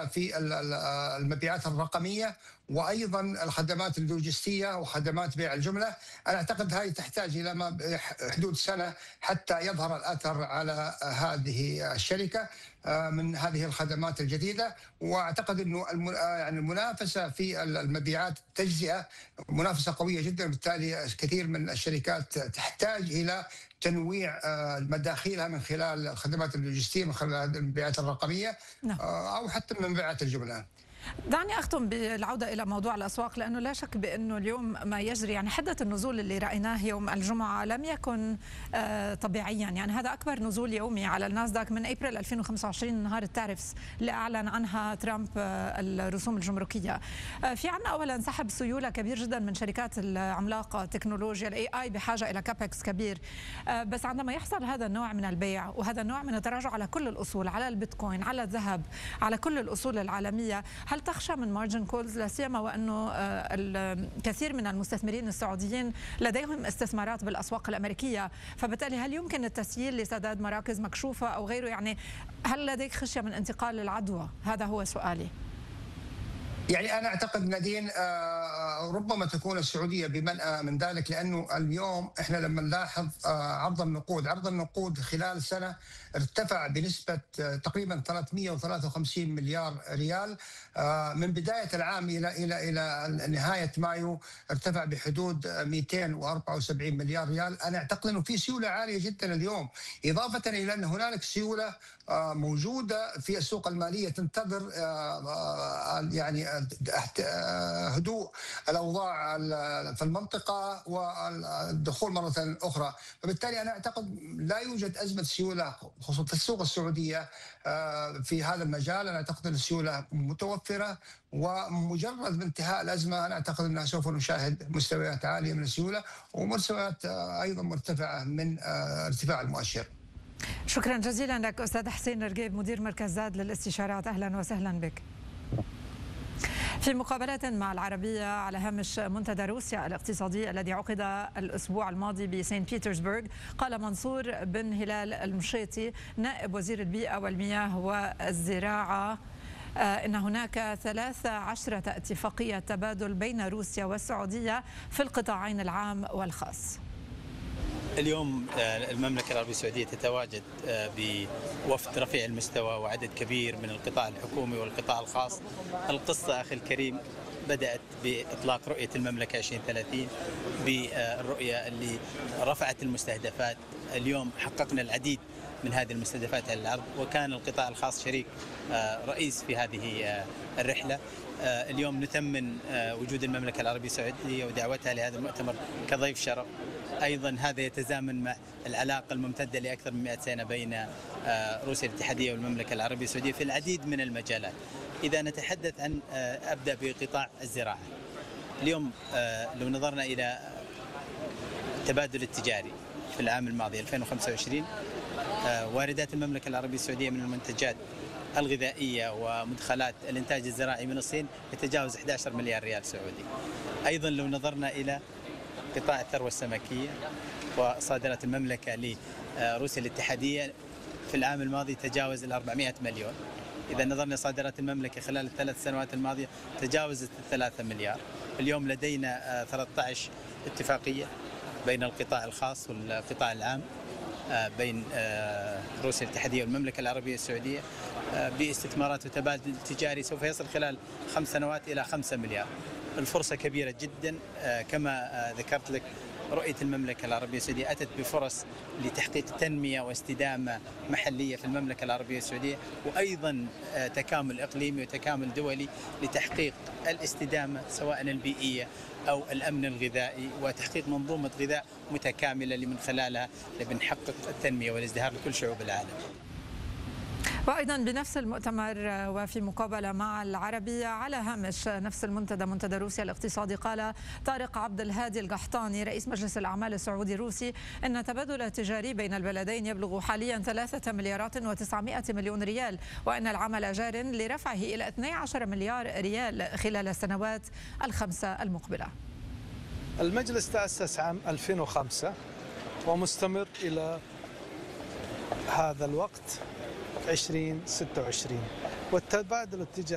في المبيعات الرقمية، وأيضا الخدمات اللوجستية وخدمات بيع الجملة. أنا أعتقد هذه تحتاج إلى ما حدود سنة حتى يظهر الأثر على هذه الشركة من هذه الخدمات الجديدة. واعتقد انه يعني المنافسه في المبيعات التجزئه منافسه قويه جدا، بالتالي كثير من الشركات تحتاج الى تنويع مداخيلها من خلال الخدمات اللوجستيه، من خلال المبيعات الرقميه، او حتى من مبيعات الجمله. دعني أختم بالعودة إلى موضوع الأسواق، لأنه لا شك بأنه اليوم ما يجري، يعني حدة النزول اللي رأيناه يوم الجمعة لم يكن طبيعيا. يعني هذا أكبر نزول يومي على الناسداك من أبريل 2025، نهار التارفس اللي أعلن عنها ترامب الرسوم الجمركية. في عنا أولا سحب سيولة كبير جدا من شركات العملاقة تكنولوجيا الاي اي بحاجة إلى كابكس كبير. بس عندما يحصل هذا النوع من البيع وهذا النوع من التراجع على كل الأصول، على البيتكوين، على الذهب، على كل الأصول العالمية، هل تخشى من مارجن كولز؟ لا سيما وانه الكثير من المستثمرين السعوديين لديهم استثمارات بالاسواق الامريكيه، فبالتالي هل يمكن التسييل لسداد مراكز مكشوفه او غيره؟ يعني هل لديك خشيه من انتقال العدوى؟ هذا هو سؤالي. يعني أنا أعتقد نادين ربما تكون السعودية بمنأى من ذلك، لأنه اليوم إحنا لما نلاحظ عرض النقود خلال سنة ارتفع بنسبة تقريبا 353 مليار ريال. من بداية العام إلى نهاية مايو ارتفع بحدود 274 مليار ريال. أنا أعتقد أنه في سيولة عالية جدا اليوم، إضافة إلى أن هنالك سيولة موجودة في السوق المالية تنتظر يعني هدوء الأوضاع في المنطقة والدخول مرة أخرى. فبالتالي أنا أعتقد لا يوجد أزمة سيولة خصوصا في السوق السعودية في هذا المجال. أنا أعتقد أن السيولة متوفرة، ومجرد انتهاء الأزمة أنا أعتقد أننا سوف نشاهد مستويات عالية من السيولة ومستويات أيضا مرتفعة من ارتفاع المؤشر. شكرا جزيلا لك أستاذ حسين رقيب، مدير مركز زاد للاستشارات. أهلا وسهلا بك. في مقابلة مع العربية على هامش منتدى روسيا الاقتصادي الذي عقد الأسبوع الماضي بسين بيترسبرغ، قال منصور بن هلال المشيطي نائب وزير البيئة والمياه والزراعة إن هناك 13 اتفاقية تبادل بين روسيا والسعودية في القطاعين العام والخاص. اليوم المملكة العربية السعودية تتواجد بوفد رفيع المستوى وعدد كبير من القطاع الحكومي والقطاع الخاص. القصة أخي الكريم بدأت بإطلاق رؤية المملكة 2030 بالرؤية اللي رفعت المستهدفات. اليوم حققنا العديد من هذه المستهدفات على الأرض، وكان القطاع الخاص شريك رئيس في هذه الرحلة. اليوم نثمن وجود المملكة العربية السعودية ودعوتها لهذا المؤتمر كضيف شرف. أيضا هذا يتزامن مع العلاقة الممتدة لأكثر من 100 سنة بين روسيا الاتحادية والمملكة العربية السعودية في العديد من المجالات. إذا نتحدث عن أبدأ بقطاع الزراعة، اليوم لو نظرنا إلى التبادل التجاري في العام الماضي 2025، واردات المملكة العربية السعودية من المنتجات الغذائية ومدخلات الإنتاج الزراعي من الصين يتجاوز 11 مليار ريال سعودي. أيضا لو نظرنا إلى قطاع الثروة السمكية وصادرات المملكة لروسيا الاتحادية في العام الماضي تجاوز 400 مليون. إذا نظرنا صادرات المملكة خلال الثلاث سنوات الماضية تجاوزت 3 مليار. اليوم لدينا 13 اتفاقية بين القطاع الخاص والقطاع العام بين روسيا الاتحادية والمملكة العربية السعودية باستثمارات وتبادل تجاري سوف يصل خلال 5 سنوات إلى 5 مليار. الفرصة كبيرة جدا. كما ذكرت لك، رؤية المملكة العربية السعودية أتت بفرص لتحقيق تنمية واستدامة محلية في المملكة العربية السعودية، وأيضا تكامل إقليمي وتكامل دولي لتحقيق الاستدامة سواء البيئية أو الأمن الغذائي، وتحقيق منظومة غذاء متكاملة اللي من خلالها بنحقق التنمية والازدهار لكل شعوب العالم. وأيضا بنفس المؤتمر وفي مقابلة مع العربية على هامش نفس المنتدى منتدى روسيا الاقتصادي، قال طارق عبد الهادي القحطاني رئيس مجلس الأعمال السعودي الروسي إن التبادل التجاري بين البلدين يبلغ حاليا 3 مليارات و900 مليون ريال، وأن العمل جار لرفعه إلى 12 مليار ريال خلال السنوات ال5 المقبلة. المجلس تأسس عام 2005 ومستمر إلى هذا الوقت 2026، والتبادل التجاري